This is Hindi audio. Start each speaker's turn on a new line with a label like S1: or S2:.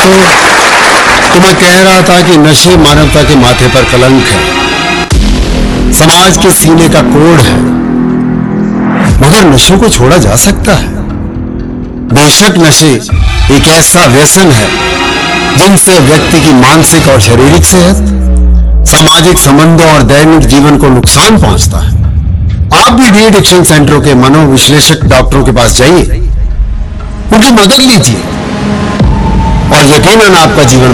S1: तो मैं कह रहा था कि नशे मानवता के माथे पर कलंक है, समाज के सीने का कोड है, मगर नशों को छोड़ा जा सकता है। बेशक नशे एक ऐसा व्यसन है जिनसे व्यक्ति की मानसिक और शारीरिक सेहत, सामाजिक संबंधों और दैनिक जीवन को नुकसान पहुंचता है। आप भी डी एडिक्शन सेंटरों के मनोविश्लेषक डॉक्टरों के पास जाइए, उनकी मदद लीजिए और यकीनन आपका जीवन